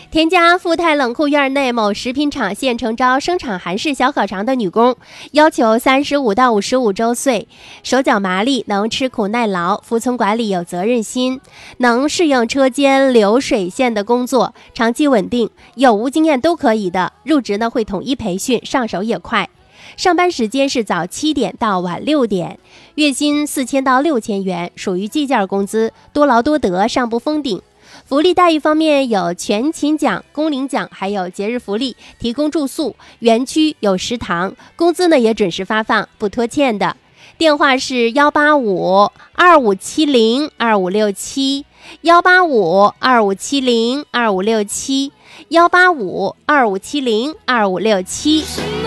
田家富泰冷库院内某食品厂现诚招生产韩式小烤肠的女工，要求35到55周岁，手脚麻利，能吃苦耐劳，服从管理，有责任心，能适应车间流水线的工作，长期稳定，有无经验都可以的。入职呢会统一培训，上手也快。上班时间是早7点到晚6点，月薪4000到6000元，属于计件工资，多劳多得，上不封顶。福利待遇方面有全勤奖、工龄奖，还有节日福利，提供住宿，园区有食堂，工资呢也准时发放，不拖欠的。电话是185-2570-2567 185-2570-2567 185-2570-2567。